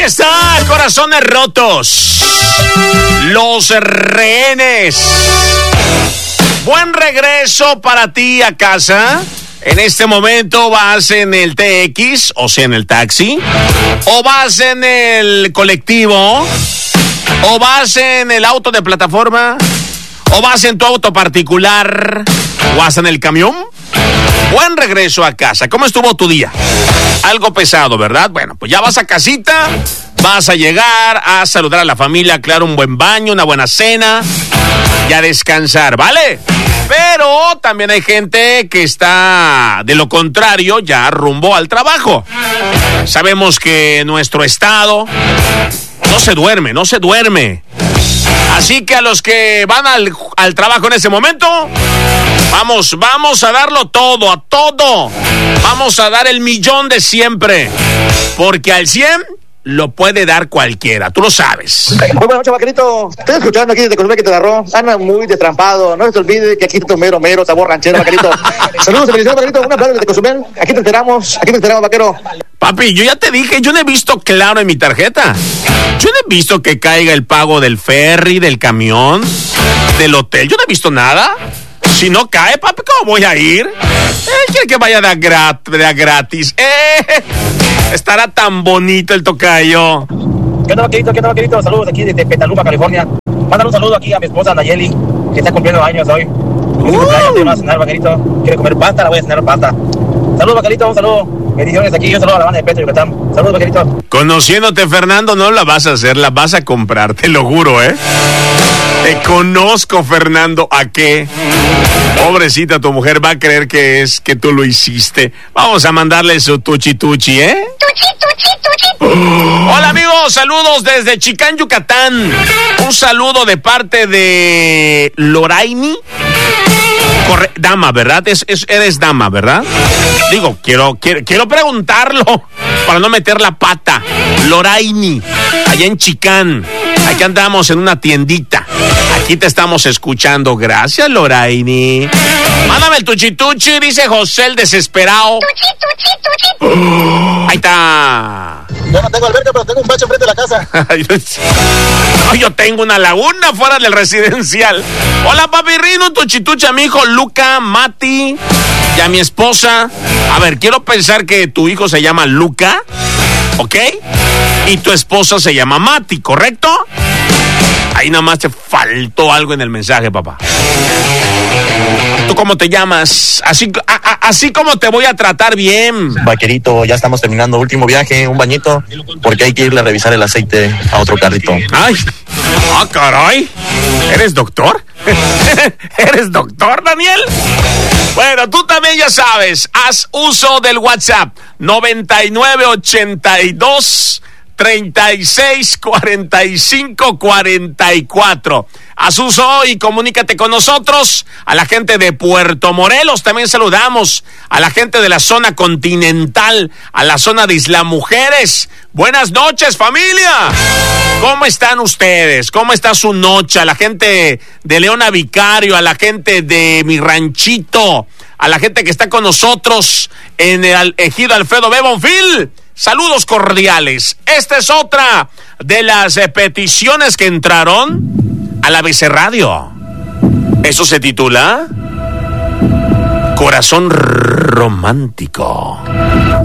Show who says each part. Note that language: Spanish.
Speaker 1: está, corazones rotos. Los rehenes. Buen regreso para ti a casa. En este momento vas en el TX, o sea, en el taxi, o vas en el colectivo, o vas en el auto de plataforma, o vas en tu auto particular, o vas en el camión. Buen regreso a casa. ¿Cómo estuvo tu día? Algo pesado, ¿verdad? Bueno, pues ya vas a casita, vas a llegar a saludar a la familia, claro, un buen baño, una buena cena y a descansar, ¿vale? Pero también hay gente que está, de lo contrario, ya rumbo al trabajo. Sabemos que nuestro estado no se duerme. Así que a los que van al trabajo en ese momento, vamos a darlo todo, a todo. Vamos a dar el millón de siempre. Porque al 100 lo puede dar cualquiera, tú lo sabes.
Speaker 2: Muy buenas noches, vaquerito. Estoy escuchando aquí desde Cozumel que te agarró. Anda muy destrampado. No se te olvide que aquí está tu mero, sabor ranchero, vaquerito. Saludos y felicidades, vaquerito. Un aplauso desde Cozumel. Aquí te esperamos, vaquero.
Speaker 1: Papi, yo ya te dije, yo no he visto claro en mi tarjeta. Yo no he visto que caiga el pago del ferry, del camión, del hotel. Yo no he visto nada. Si no cae, papi, ¿cómo voy a ir? Quiere que vaya de gratis. Estará tan bonito el tocayo.
Speaker 2: ¿Qué onda, vaquerito? Saludos aquí desde Petaluma, California. Mándale un saludo aquí a mi esposa Nayeli, que está cumpliendo años hoy. Te va a cenar, vaquerito. Quiere comer pasta, la voy a cenar pasta. Saludos, vaquerito, un saludo. Bendiciones aquí, un saludo a la banda de Petro Yucatán. Saludos, vaquerito.
Speaker 1: Conociéndote, Fernando, no la vas a hacer, la vas a comprar, te lo juro, ¿eh? Te conozco, Fernando, ¿a qué? Pobrecita, tu mujer va a creer que es que tú lo hiciste. Vamos a mandarle su tuchi, ¿eh? Tuchi. Hola, amigos, saludos desde Chicán, Yucatán. Un saludo de parte de Loraini. Dama, ¿verdad? Eres dama, ¿verdad? Digo, quiero preguntarlo para no meter la pata. Loraini, allá en Chicán. Aquí andamos en una tiendita. Aquí te estamos escuchando. Gracias, Loraini. Mándame el tuchi, dice José el desesperado. Tuchi. Ahí está.
Speaker 2: Yo no tengo alberca, pero tengo un bacho enfrente de la casa.
Speaker 1: No, yo tengo una laguna fuera del residencial. Hola, papi Rino, tuchi, a mi hijo Luca, Mati y a mi esposa. A ver, quiero pensar que tu hijo se llama Luca, ¿ok? Y tu esposa se llama Mati, ¿correcto? Ahí nada más te faltó algo en el mensaje, papá. ¿Tú cómo te llamas? Así como te voy a tratar bien.
Speaker 3: Vaquerito, ya estamos terminando último viaje, un bañito, porque hay que irle a revisar el aceite a otro carrito.
Speaker 1: Ay, caray. ¿Eres doctor? ¿Eres doctor, Daniel? Bueno, tú también ya sabes, haz uso del WhatsApp 9982 36 45 44. Haz uso y comunícate con nosotros. A la gente de Puerto Morelos también saludamos. A la gente de la zona continental, a la zona de Isla Mujeres. Buenas noches, familia. ¿Cómo están ustedes? ¿Cómo está su noche? A la gente de Leona Vicario, a la gente de Mi Ranchito, a la gente que está con nosotros en el ejido Alfredo B. Bonfil. Saludos cordiales. Esta es otra de las peticiones que entraron a la ABC Radio. Eso se titula Corazón Romántico.